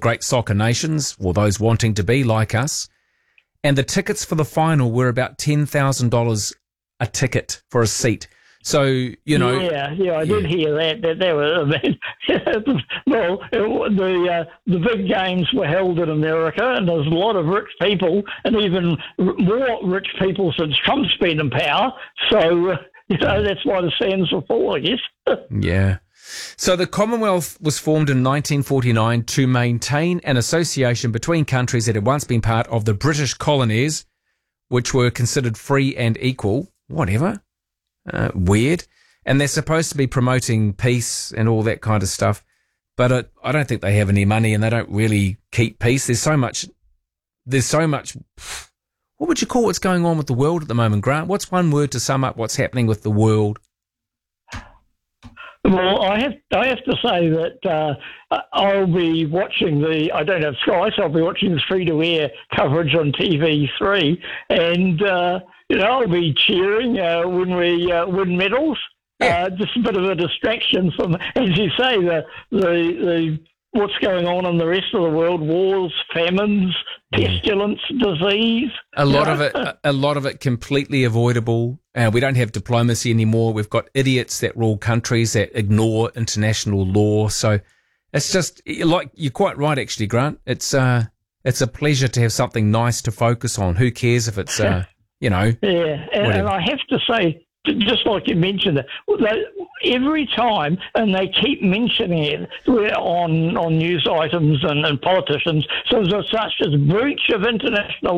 great soccer nations, or those wanting to be like us. And the tickets for the final were about $10,000 a ticket for a seat. So, you know... Yeah, I did hear that there were... well, the big games were held in America, and there's a lot of rich people, and even more rich people since Trump's been in power. So, that's why the sands were full, I guess. Yeah. So the Commonwealth was formed in 1949 to maintain an association between countries that had once been part of the British colonies, which were considered free and equal. Whatever. Weird. And they're supposed to be promoting peace and all that kind of stuff. But I don't think they have any money, and they don't really keep peace. There's so much. What would you call what's going on with the world at the moment, Grant? What's one word to sum up what's happening with the world? Well, I have to say that I'll be watching I don't have Sky, so I'll be watching the free-to-air coverage on TV3, and, I'll be cheering when we win medals. Yeah. Just a bit of a distraction from, as you say, the what's going on in the rest of the world, wars, famines, pestilence, disease. A lot of it completely avoidable. We don't have diplomacy anymore. We've got idiots that rule countries that ignore international law. So it's just like, you're quite right, actually, Grant. It's a pleasure to have something nice to focus on. Who cares if it's, Yeah, and I have to say, just like you mentioned, every time, and they keep mentioning it on news items and politicians, so there's such as breach of international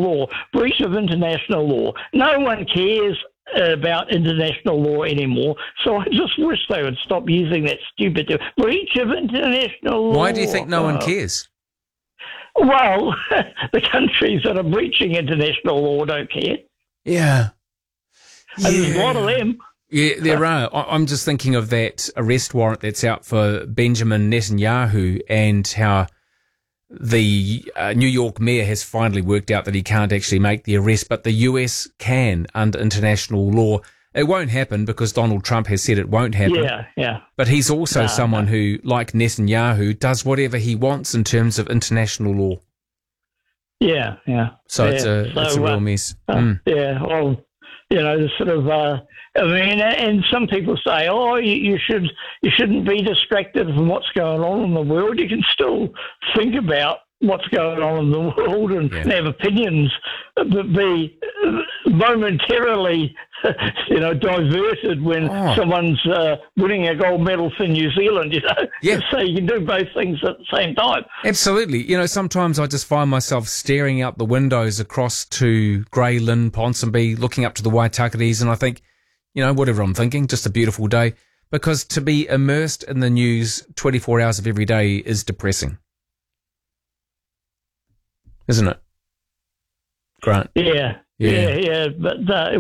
law. No one cares about international law anymore, so I just wish they would stop using that stupid term. Breach of international law. Why do you think no one cares? Well, the countries that are breaching international law don't care. Yeah. There's a lot of them. Yeah, there are. I'm just thinking of that arrest warrant that's out for Benjamin Netanyahu, and how the New York mayor has finally worked out that he can't actually make the arrest, but the US can under international law. It won't happen because Donald Trump has said it won't happen. Yeah. But he's also someone who, like Netanyahu, does whatever he wants in terms of international law. Yeah. So it's a real mess. Yeah, well, sort of, and some people say, you shouldn't be distracted from what's going on in the world. You can still think about what's going on in the world and have opinions, but be momentarily, diverted when someone's winning a gold medal for New Zealand, Yeah. So you can do both things at the same time. Absolutely. Sometimes I just find myself staring out the windows across to Grey Lynn, Ponsonby, looking up to the Waitakates, and I think, whatever I'm thinking, just a beautiful day, because to be immersed in the news 24 hours of every day is depressing. Isn't it, Grant? Yeah. But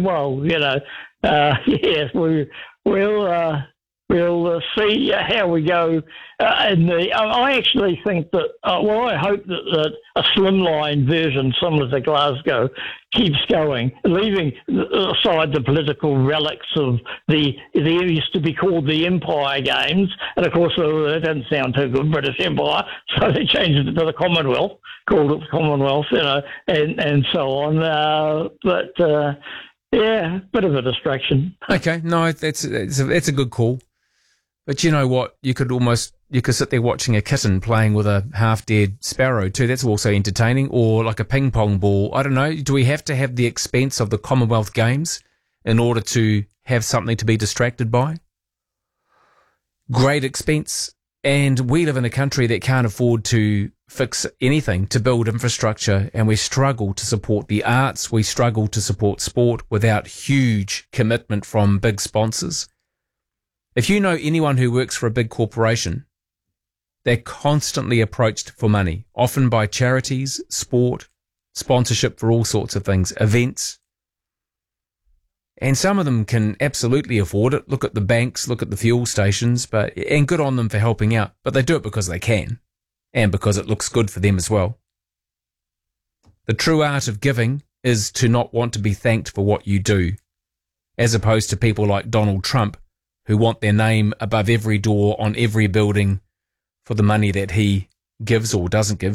we'll see how we go. I actually think that. I hope that a slimline version, similar to Glasgow, keeps going, leaving aside the political relics of they used to be called the Empire Games, and of course that doesn't sound too good, British Empire, so they changed it to the Commonwealth, called it the Commonwealth, and so on. Bit of a distraction. Okay, no, that's a good call. But you know what? You could sit there watching a kitten playing with a half-dead sparrow too. That's also entertaining. Or like a ping pong ball. I don't know. Do we have to have the expense of the Commonwealth Games in order to have something to be distracted by? Great expense. And we live in a country that can't afford to fix anything, to build infrastructure, and we struggle to support the arts. We struggle to support sport without huge commitment from big sponsors. If you know anyone who works for a big corporation, they're constantly approached for money, often by charities, sport, sponsorship for all sorts of things, events. And some of them can absolutely afford it. Look at the banks, look at the fuel stations, and good on them for helping out. But they do it because they can, and because it looks good for them as well. The true art of giving is to not want to be thanked for what you do, as opposed to people like Donald Trump, who want their name above every door on every building for the money that he gives or doesn't give.